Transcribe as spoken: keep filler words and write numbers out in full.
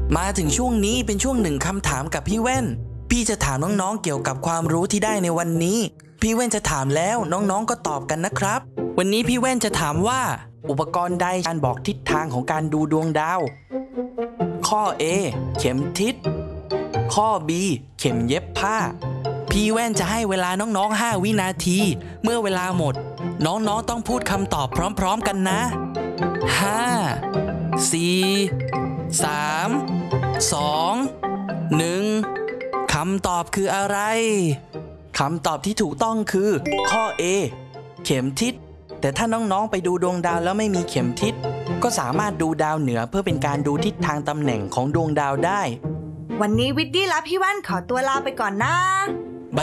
มาถึงช่วงนี้เป็นช่วงหนึ่งคำถามกับพี่แว่นพี่จะถามน้องๆเกี่ยวกับความรู้ที่ได้ในวันนี้พี่แว่นจะถามแล้วน้องๆก็ตอบกันนะครับวันนี้พี่แว่นจะถามว่าอุปกรณ์ใดการบอกทิศทางของการดูดวงดาวข้อ A เข็มทิศข้อ B เข็มเย็บผ้าพี่แว่นจะให้เวลาน้องๆห้าวินาทีเมื่อเวลาหมดน้องๆต้องพูดคำตอบพร้อมๆกันนะห้า สี่ สาม สอง หนึ่งคำตอบคืออะไรคำตอบที่ถูกต้องคือข้อ A เข็มทิศแต่ถ้าน้องๆไปดูดวงดาวแล้วไม่มีเข็มทิศก็สามารถดูดาวเหนือเพื่อเป็นการดูทิศทางตำแหน่งของดวงดาวได้วันนี้วิดดี้และพี่แว่นขอตัวลาไปก่อนนะ